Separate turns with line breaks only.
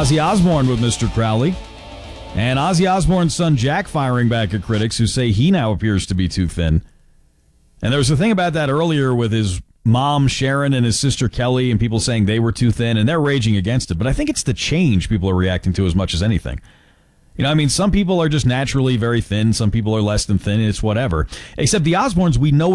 Ozzy Osbourne with Mr. Crowley. And Ozzy Osbourne's son Jack firing back at critics who say he now appears to be too thin. And there was a thing about that earlier with his mom Sharon and his sister Kelly and people saying they were too thin, and they're raging against it. But I think it's the change people are reacting to as much as anything. You know, I mean, some people are just naturally very thin. Some people are less than thin. It's whatever. Except the Osbournes, we know